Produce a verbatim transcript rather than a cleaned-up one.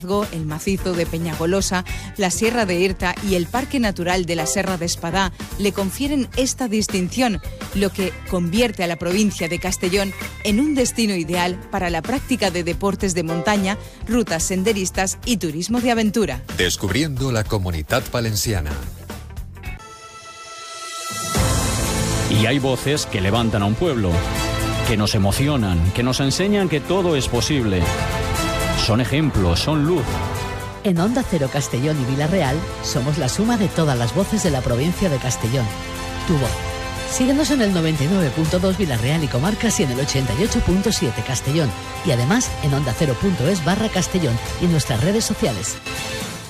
el macizo de Peñagolosa, la Sierra de Irta y el Parque Natural de la Serra de Espadá le confieren esta distinción, lo que convierte a la provincia de Castellón en un destino ideal para la práctica de deportes de montaña, rutas senderistas y turismo de aventura. Descubriendo la Comunitat Valenciana. Y hay voces que levantan a un pueblo, que nos emocionan, que nos enseñan que todo es posible. Son ejemplos, son luz. En Onda Cero Castellón y Vila-real somos la suma de todas las voces de la provincia de Castellón. Tu voz. Síguenos en el noventa y nueve punto dos Vila-real y comarcas y en el ochenta y ocho punto siete Castellón. Y además en onda cero punto es barra Castellón y en nuestras redes sociales.